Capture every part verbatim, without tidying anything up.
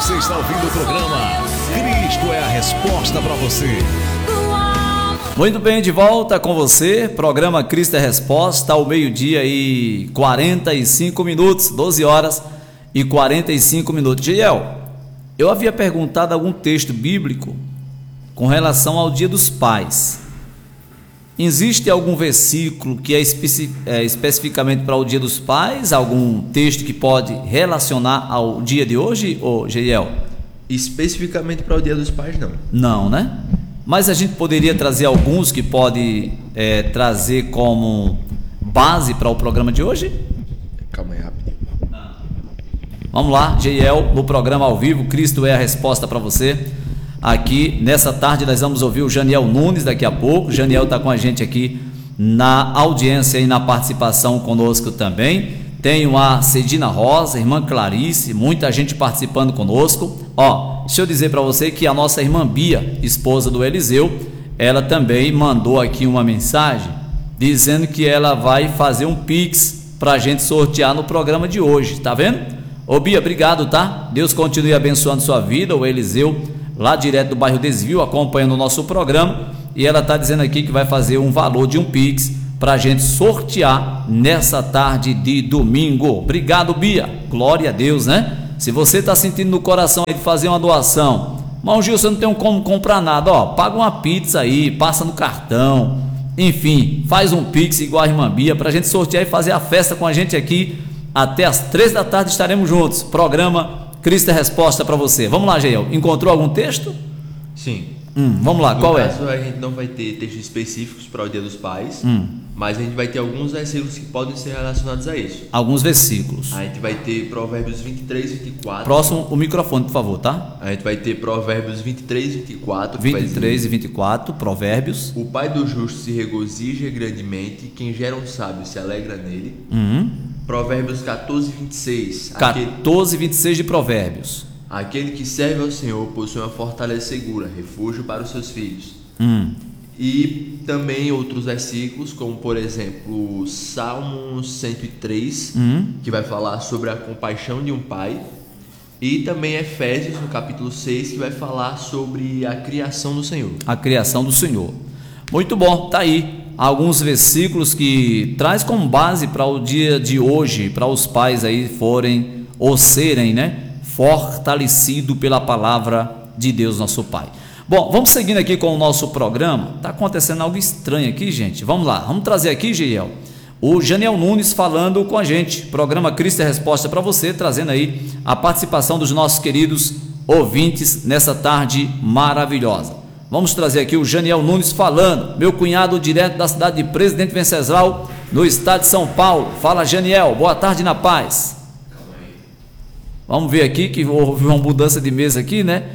Você está ouvindo o programa Cristo é a Resposta para você. Muito bem, de volta com você, programa Cristo é a Resposta, ao meio-dia e quarenta e cinco minutos, doze horas e quarenta e cinco minutos. Giel, eu havia perguntado algum texto bíblico com relação ao Dia dos Pais. Existe algum versículo que é, especi é especificamente para o Dia dos Pais? Algum texto que pode relacionar ao dia de hoje, ô Giel? Especificamente para o Dia dos Pais, não. Não, né? Mas a gente poderia trazer alguns que pode é, trazer como base para o programa de hoje? Calma aí, rapidinho. Vamos lá, Giel, no programa ao vivo, Cristo é a Resposta para você. Aqui, nessa tarde, nós vamos ouvir o Janiel Nunes daqui a pouco. O Janiel está com a gente aqui na audiência e na participação conosco também. Tenho a Cedina Rosa, irmã Clarice, muita gente participando conosco. Ó, deixa eu dizer para você que a nossa irmã Bia, esposa do Eliseu, ela também mandou aqui uma mensagem dizendo que ela vai fazer um pix para a gente sortear no programa de hoje, tá vendo? Ô Bia, obrigado, tá? Deus continue abençoando sua vida. O Eliseu, lá direto do bairro Desvio, acompanhando o nosso programa, e ela está dizendo aqui que vai fazer um valor de um pix para a gente sortear nessa tarde de domingo. Obrigado, Bia, glória a Deus, né? Se você está sentindo no coração aí de fazer uma doação, mas Gil, você não tem como comprar nada, ó, paga uma pizza aí, passa no cartão, enfim, faz um pix igual a irmã Bia, para a gente sortear e fazer a festa com a gente aqui, até as três da tarde estaremos juntos, programa Cristo é Resposta para você. Vamos lá, Giel, encontrou algum texto? Sim. Hum, vamos lá, no qual caso, é? A gente não vai ter textos específicos para o Dia dos Pais, Hum. mas a gente vai ter alguns versículos que podem ser relacionados a isso. Alguns versículos. A gente vai ter Provérbios vinte e três, vinte e quatro. Próximo o microfone, por favor, tá? A gente vai ter Provérbios vinte e três, vinte e quatro. que vai vinte e três dizer, e vinte e quatro, Provérbios. o pai do justo se regozija grandemente, quem gera um sábio se alegra nele. Uhum. Provérbios quatorze, vinte e seis. Aquele, quatorze, vinte e seis de Provérbios. aquele que serve ao Senhor possui uma fortaleza segura, refúgio para os seus filhos. Hum. E também outros versículos, como por exemplo o Salmo cento e três, Hum. que vai falar sobre a compaixão de um pai. E também Efésios, no capítulo seis, que vai falar sobre a criação do Senhor. A criação do Senhor. Muito bom, tá aí alguns versículos que traz como base para o dia de hoje, para os pais aí forem ou serem, né, fortalecido pela palavra de Deus, nosso Pai. Bom, vamos seguindo aqui com o nosso programa. Tá acontecendo algo estranho aqui, gente. Vamos lá, vamos trazer aqui, Giel, o Janiel Nunes falando com a gente. Programa Cristo é Resposta para você, trazendo aí a participação dos nossos queridos ouvintes nessa tarde maravilhosa. Vamos trazer aqui o Janiel Nunes falando, meu cunhado direto da cidade de Presidente Venceslau, no estado de São Paulo. Fala, Janiel, boa tarde na paz. Vamos ver aqui que houve uma mudança de mesa aqui, né?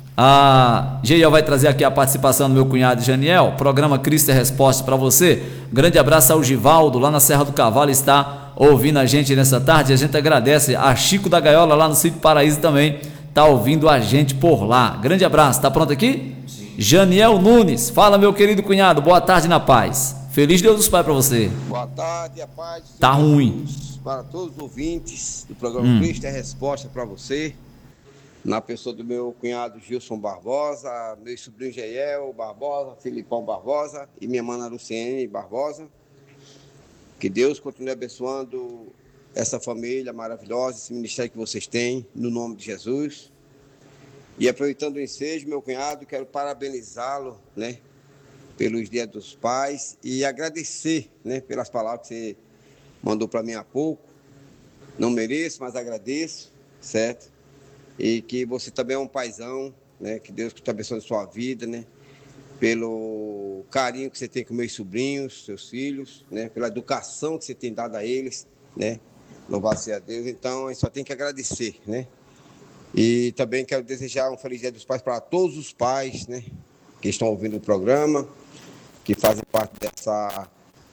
A Giel vai trazer aqui a participação do meu cunhado Janiel. Programa Cristo é Resposta para você. Grande abraço ao Givaldo, lá na Serra do Cavalo, está ouvindo a gente nessa tarde. A gente agradece. A Chico da Gaiola, lá no Sítio Paraíso, também está ouvindo a gente por lá. Grande abraço. Está pronto aqui? Sim. Janiel Nunes, fala, meu querido cunhado, boa tarde na paz. Feliz Deus dos Pais para você. Boa tarde, a paz. Tá ruim. Para todos os ouvintes do programa Hum. Cristo é Resposta para você, na pessoa do meu cunhado Gilson Barbosa, meu sobrinho Giel Barbosa, Filipão Barbosa e minha mana Luciene Barbosa. Que Deus continue abençoando essa família maravilhosa, esse ministério que vocês têm, no nome de Jesus. E aproveitando o ensejo, meu cunhado, quero parabenizá-lo, né, pelos Dias dos Pais e agradecer, né, pelas palavras que você mandou para mim há pouco. Não mereço, mas agradeço, certo? E que você também é um paizão, né? Que Deus te abençoe a sua vida, né? Pelo carinho que você tem com meus sobrinhos, seus filhos, né? Pela educação que você tem dado a eles, né? Louvado seja Deus. Então, a gente só tem que agradecer, né? E também quero desejar um feliz Dia dos Pais para todos os pais, né? Que estão ouvindo o programa, que fazem parte dessa...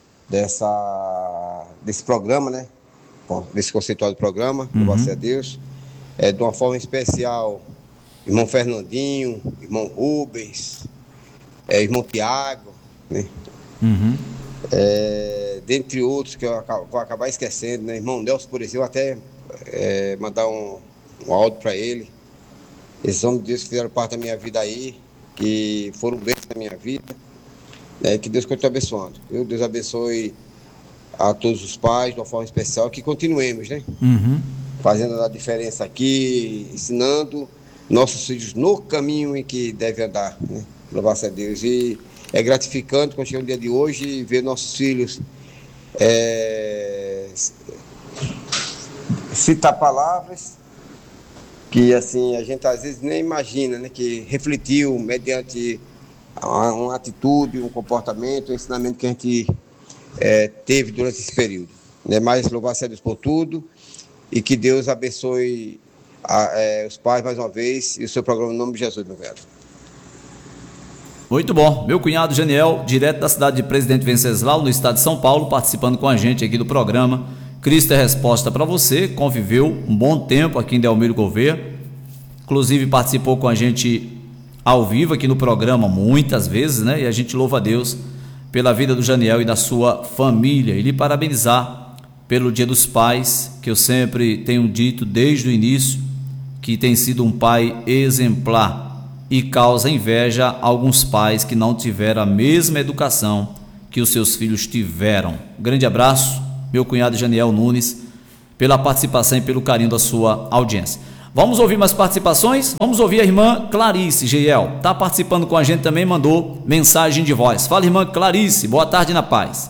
dessa desse programa, né? Desse conceituado programa, Uhum. louvado seja Deus. É, de uma forma especial, irmão Fernandinho, irmão Rubens, é, irmão Tiago, né? Uhum. É, dentre outros que eu vou acabar esquecendo, né? Irmão Nelson, por exemplo, até é, mandar um, um áudio para ele, Esses homens de Deus que fizeram parte da minha vida aí, que foram bênçãos na minha vida, né? Que Deus continue abençoando. Viu? Deus abençoe a todos os pais de uma forma especial, que continuemos, né? Uhum. Fazendo a diferença aqui, ensinando nossos filhos no caminho em que devem andar, né? Louvado a Deus. E é gratificante quando chega o dia de hoje ver nossos filhos é, citar palavras que assim a gente às vezes nem imagina, né? Que refletiu mediante uma, uma atitude, um comportamento, um ensinamento que a gente é, teve durante esse período, né? Mas louvado a Deus por tudo e que Deus abençoe a, é, os pais mais uma vez e o seu programa em nome de Jesus, meu velho. Muito bom. Meu cunhado Janiel, direto da cidade de Presidente Venceslau, no estado de São Paulo, participando com a gente aqui do programa Cristo é Resposta para você. Conviveu um bom tempo aqui em Delmiro Gouveia. Inclusive participou com a gente ao vivo aqui no programa muitas vezes, né? E a gente louva a Deus pela vida do Janiel e da sua família. E lhe parabenizar pelo Dia dos Pais, que eu sempre tenho dito desde o início, que tem sido um pai exemplar. E causa inveja a alguns pais que não tiveram a mesma educação que os seus filhos tiveram. Grande abraço, meu cunhado Janiel Nunes, pela participação e pelo carinho da sua audiência. Vamos ouvir mais participações? Vamos ouvir a irmã Clarice Geiel. Está participando com a gente também, mandou mensagem de voz. Fala, irmã Clarice, boa tarde na paz.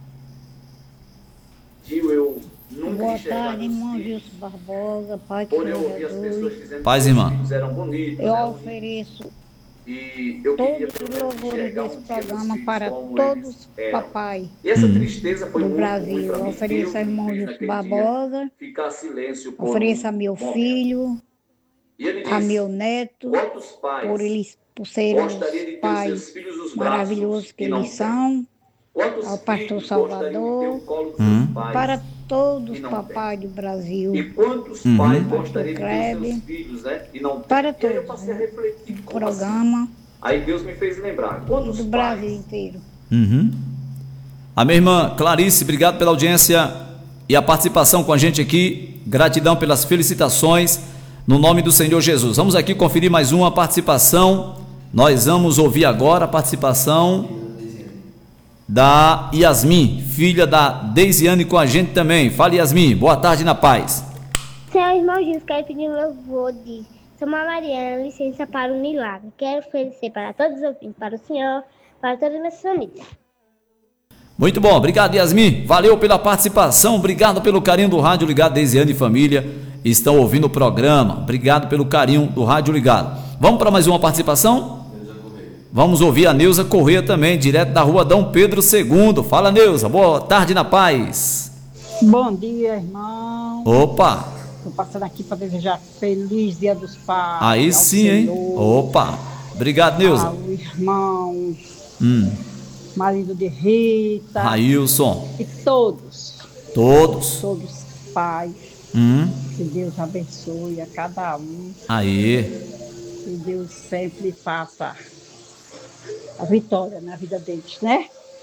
Boa tarde, irmão Gilson Barbosa, Pai do Senhor Jesus. Paz, irmã. Eu ofereço todos os louvores desse programa para todos os papais do Brasil. Eu ofereço ao irmão Gilson Barbosa, ofereço a meu filho, a meu neto, por eles por serem os pais maravilhosos que eles são, ao pastor Salvador, Hum. para todos os papais do Brasil, Uhum. pastor Kleber, para todos, né? O programa Aí Deus me fez lembrar. do Brasil inteiro. Uhum. A minha irmã Clarice, obrigado pela audiência e a participação com a gente aqui. Gratidão pelas felicitações no nome do Senhor Jesus. Vamos aqui conferir mais uma participação. Nós vamos ouvir agora a participação da Yasmin, filha da Deisiane, com a gente também. Fala, Yasmin, boa tarde na paz. Senhor irmão Jesus, quero pedir um louvor de São Mariana, licença para o milagre. Quero oferecer para todos os ouvintes, para o Senhor, para todas as minhas famílias. Muito bom, obrigado, Yasmin. Valeu pela participação, obrigado pelo carinho do Rádio Ligado. Deisiane e família estão ouvindo o programa. Obrigado pelo carinho do Rádio Ligado. Vamos para mais uma participação? Vamos ouvir a Neuza Corrêa também, direto da rua Dom Pedro segundo. Fala, Neuza, boa tarde na paz. Bom dia, irmão. Opa! Estou passando aqui para desejar feliz Dia dos Pais. Aí sim, hein? Opa! Obrigado, Neuza. Ao irmão, Hum. marido de Rita. Railson. E todos, Todos. todos os pais. Hum. Que Deus abençoe a cada um. Aí. Que Deus sempre faça a vitória na vida deles, né?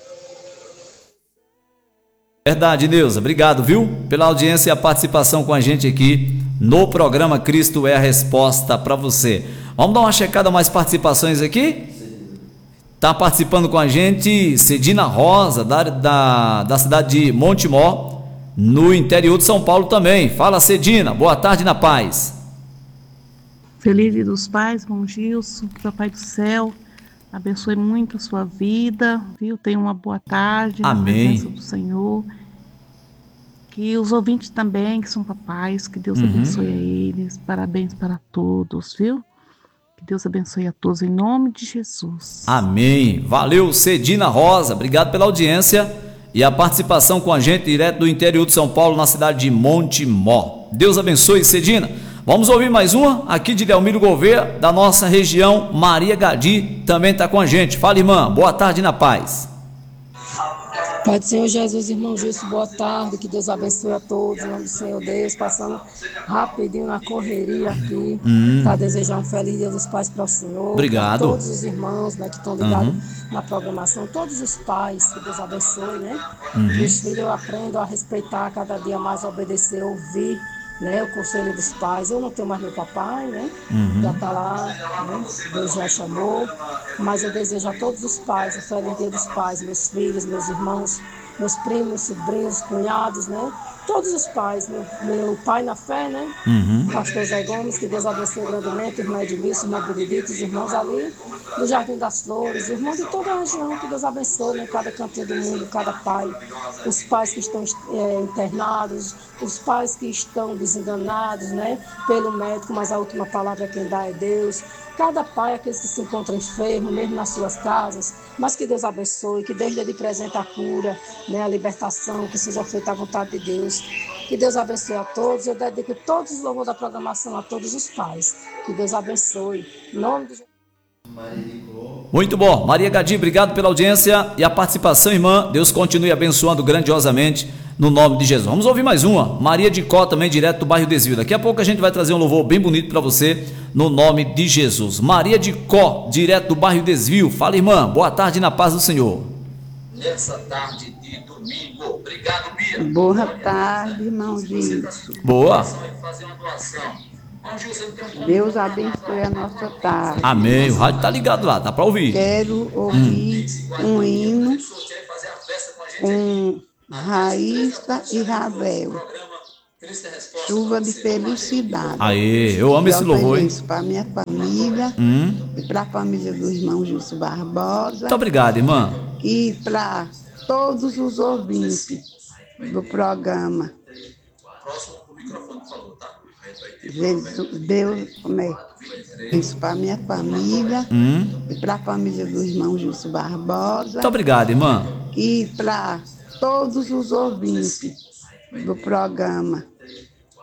Verdade, Neuza. Obrigado, viu? Pela audiência e a participação com a gente aqui no programa Cristo é a Resposta para você. Vamos dar uma checada mais participações aqui? Tá participando com a gente Cedina Rosa, da, da, da cidade de Montemor, no interior de São Paulo também. Fala, Cedina. Boa tarde na paz. Feliz Dia dos Pais, bom Gilson, que o Papai do Céu abençoe muito a sua vida, viu? Tenha uma boa tarde. Amém. Na presença do Senhor. Que os ouvintes também, que são papais, que Deus Uhum. abençoe a eles. Parabéns para todos, viu? Que Deus abençoe a todos em nome de Jesus. Amém. Valeu, Cedina Rosa. Obrigado pela audiência e a participação com a gente direto do interior de São Paulo, na cidade de Montemor. Deus abençoe, Cedina. Vamos ouvir mais uma aqui de Delmiro Gouveia, da nossa região. Maria Gadi também está com a gente. Fala, irmã. Boa tarde na paz. Pai do Senhor Jesus, irmão Gilson, boa tarde, que Deus abençoe a todos, em nome do Senhor Deus, passando rapidinho na correria aqui, Hum. para desejar um feliz Dia dos Pais para o Senhor. Obrigado. Para todos os irmãos, né, que estão ligados Uhum. na programação, todos os pais, que Deus abençoe, né? Uhum. Que os filhos aprendam a respeitar, cada dia mais obedecer, ouvir, né? O Conselho dos Pais. Eu não tenho mais meu papai, né? Uhum. Já está lá, né? Deus já chamou. Mas eu desejo a todos os pais, o feliz dia dos pais, meus filhos, meus irmãos, meus primos, sobrinhos, cunhados, né? Todos os pais, meu, meu pai na fé, né? Uhum. Pastor Zé Gomes, que Deus abençoe grandemente, irmão Edmilson, irmão Benedito, os irmãos ali do Jardim das Flores, irmãos de toda a região, que Deus abençoe, né? Cada cantinho do mundo, cada pai, os pais que estão é, internados, os pais que estão desenganados, né? Pelo médico, mas a última palavra quem dá é Deus. Cada pai, aqueles que se encontram enfermos, mesmo nas suas casas, mas que Deus abençoe, que Deus lhe presente a cura, né, a libertação, que seja feita a vontade de Deus. Que Deus abençoe a todos. Eu dedico todos os louvores da programação a todos os pais. Que Deus abençoe. Em nome de Jesus. Muito bom. Maria Gadi, obrigado pela audiência e a participação, irmã. Deus continue abençoando grandiosamente no nome de Jesus. Vamos ouvir mais uma. Maria de Có, também direto do bairro Desvio. Daqui a pouco a gente vai trazer um louvor bem bonito para você no nome de Jesus. Maria de Có, direto do bairro Desvio. Fala, irmã. Boa tarde na paz do Senhor. Nessa tarde de domingo. Obrigado, Bia. Boa tarde, irmão Gilson. Boa. Deus abençoe a nossa tarde. Amém. O rádio tá ligado lá, dá para ouvir. Quero ouvir hum. um hino com Raíssa e Ravel. Chuva de felicidade. Aê, eu amo esse louvor, hein? Para minha família, hum. e para a família do irmão Gilson Barbosa. Muito obrigado, irmã. E para todos os ouvintes do programa. Jesus, Deus, como é? Isso para minha família, hum. e para a família do irmão Gilson Barbosa. Muito obrigado, irmã. E para todos os ouvintes do programa.